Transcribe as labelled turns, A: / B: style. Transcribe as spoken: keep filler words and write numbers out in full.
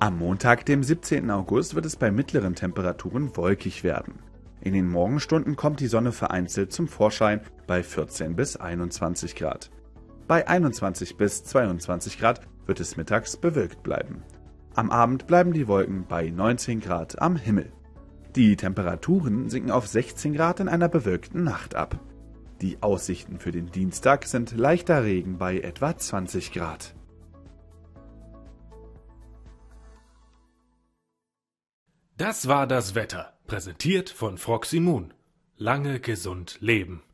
A: Am Montag, dem siebzehnten August, wird es bei mittleren Temperaturen wolkig werden. In den Morgenstunden kommt die Sonne vereinzelt zum Vorschein bei vierzehn bis einundzwanzig Grad. Bei einundzwanzig bis zweiundzwanzig Grad wird es mittags bewölkt bleiben. Am Abend bleiben die Wolken bei neunzehn Grad am Himmel. Die Temperaturen sinken auf sechzehn Grad in einer bewölkten Nacht ab. Die Aussichten für den Dienstag sind leichter Regen bei etwa zwanzig Grad.
B: Das war das Wetter, präsentiert von Froximun. Lange gesund leben.